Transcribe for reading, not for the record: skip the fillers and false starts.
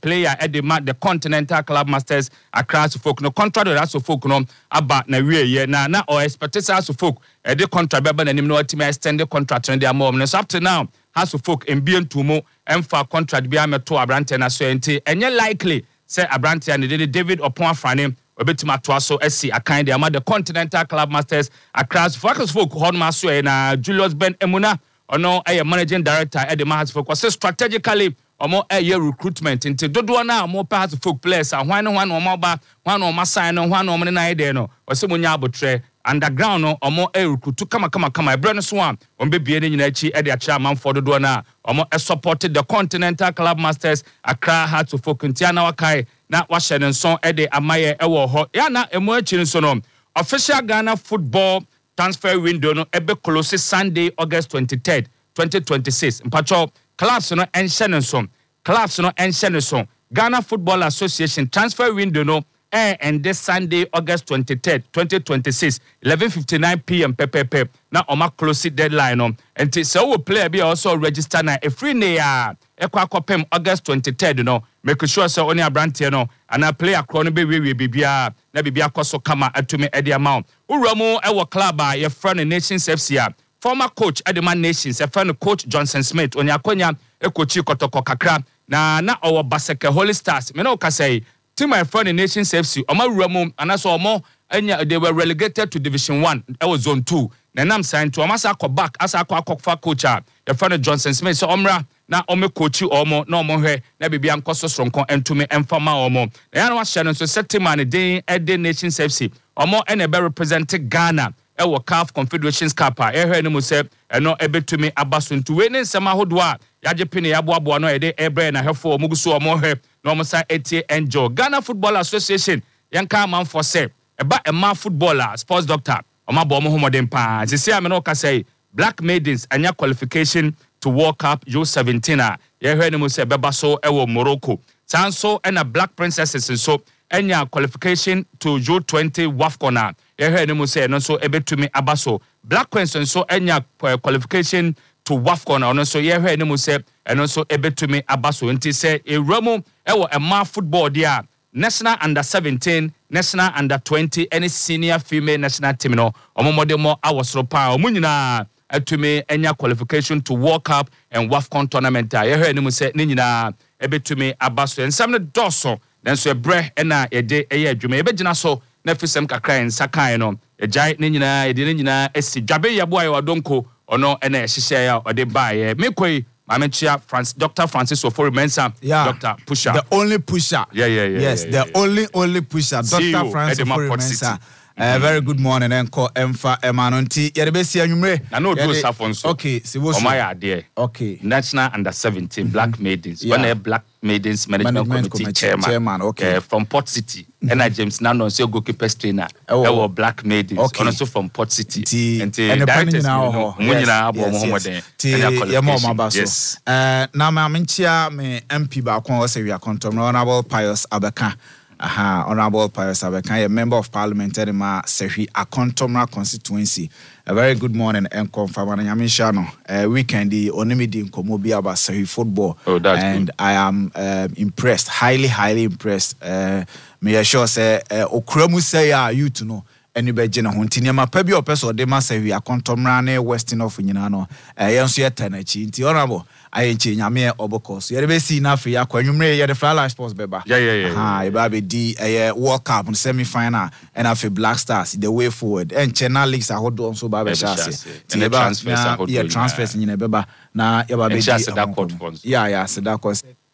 player at the Continental Club Masters across folk no contract with us folk no about na we na or expect us folk the contract beba na nim no team extend the contract no dey am so up to now has folk mbien tumo emfa contract bia meto abrante na so enti enye likely say abrante and David Opon Afrane obetima to aso esi akan dey am the Continental Club Masters across focus folk honma so na Julius Ben Emuna ono managing director at the Mahas folk was strategically omo recruitment into dodo na mo pass folk players and one omo ba one omo sign no one omo na ide no wose munya abotre underground no omo recruit kama ebre no so am ombe bie ne nyina chi e de acha manfo dodo na omo supported the Continental Club Masters Accra Hearts of Folk ntia na wakai na wahye ne nson e de amaye e wo ho ya na emu achi nso no official Ghana football transfer window no ebe close Sunday August 23rd 2026 mpacho clubs no enhyene Ghana Football Association transfer window no and this Sunday August 23rd 2026 11:59 p.m. pepepe na oma close deadline no enti so we player be also register na a free ne ya ekwa akopem August 23rd no make sure say oni abrante no ana player kro no be we bibia na bibia koso kama atumi edi amount uramu ewo club a ye friend Nations FC a former coach Edman Nations a friend coach Johnson Smith oni akonya ekochi kotoko kakra na owo Baseke Holy Stars me no ka say team my friend Nations FC omawuramu anaso omo enya they were relegated to Division 1 that was Zone 2 na nam sign to amasa back asa akwa coach a the friend Johnson Smith so omra na ome coachi omo na omo hwe na bibia nkoso sronko entumi emfama omo na ya na wa share so set team and den Ede Nations FC omo ene be represent Ghana ewo CAF Confederations Cup a ehwe ne mu se eno ebetumi abaso ntu we ne nsema hodo a yaje pene yaboabo no ede ebre na hefo omuguso omo hwe na omo sa etie enjoy Ghana Football Association yanka man for say eba ema footballer sports doctor omo bo omo homodem pa sisi ame no ka say Black Maidens anya qualification to World Cup U17 a yehwe ne mu se beba so ewo Morocco sanso ena Black Princesses so enya qualification to U20 WAFCON a yehwe ne mu se no so ebetumi abaso Black Queens so enya qualification to WAFCON ono so yehwe ne mu se eno so ebetumi abaso nti se ewramu ewo ema football dia national under 17 national under 20 any senior female national team no omomode mo awosoro pa omunyina atumi enya qualification to World Cup and WAFCON tournament a yehwe ne mu se ne nyina ebetumi abaso ensam ne doso nanso ebre na yede eye adwuma ebegina so na fisem kakra nsakan no ejai ne nyina yede ne nyina esi dwabe yebo ayo adonko ono ena ehihye ya ode bae mekoi Mamenchia Dr. Francis Ofori Mensah, Dr. Pusher. The only pusher. Yes, the only pusher. Dr. Francis Ofori Mensah. Very good morning, Enko Emfa Emanonti. Yerebesi anyumre. I know those Safonso. Okay, si wo. Omaya there. Okay. National under 17 Black Maidens. One Black Maidens Management Committee chairman. Okay. From Port City. And James Nano so goalkeeper trainer. Our Black Maidens. Okay. Also from Port City. And the directors now. Yes. Na mamenchia me MP ba kon wo se wi akontom Honorable Pius Abeka. Honorable Pius Abeka, a member of parliament in my Sehi Akontomra constituency. A very good morning and confirm weekend the Onimidi in Komobi about Sehi football. Oh, that's and good. I am impressed, highly impressed. May I sure say Okramu say you to know. And you be Jenna Huntinia, my pebby or person, they must say we are contomrane, Western of Yinano, Yansu Tenachi, the honorable. I ain't Yamia Obokos. You ever see enough for Yaquan, you the Fly Sports Beba. Yeah. Baby D, a World Cup on semi final, and after Black Stars, the way forward. And Chennai Leagues are hot on so Baba Shassi. And the transfers are hot. Yeah, transfers in Beba. Now, your baby. Yeah, so that court funds. Yeah, so that course.